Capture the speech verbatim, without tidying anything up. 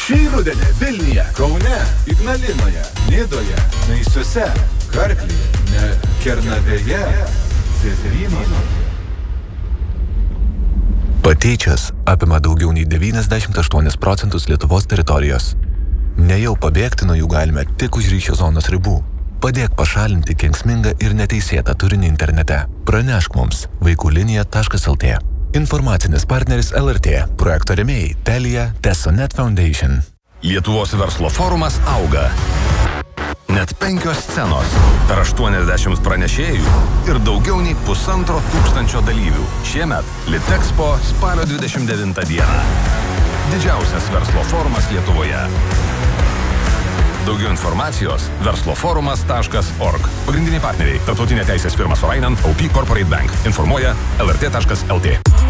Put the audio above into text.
Šį rudenį Vilniuje, Kaune, Ignalinoje, Nidoje, Naisiuose, Karklyje, ne Kernavėje, Zėzėrynuose. Patyčios apima daugiau nei devyniasdešimt aštuonis procentus Lietuvos teritorijos. Nejau pabėgti nuo jų galime tik už ryšio zonos ribų. Padėk pašalinti kenksmingą ir neteisėtą turinį internete. Pranešk mums vaikų linija taškas lt. Informacinis partneris L R T, projekto rėmėjai Telia, Tesonet Foundation. Lietuvos verslo forumas auga. Net penkios scenos, per aštuoniasdešimt pranešėjų ir daugiau nei pusantro tūkstančio dalyvių. Šiemet Litexpo spalio dvidešimt devintą dieną. Didžiausias verslo forumas Lietuvoje. Daugiau informacijos versloforumas taškas org. Pagrindiniai partneriai: Tarptautinė teisės firma Sorainen, O P Corporate Bank. Informuoja L R T taškas L T.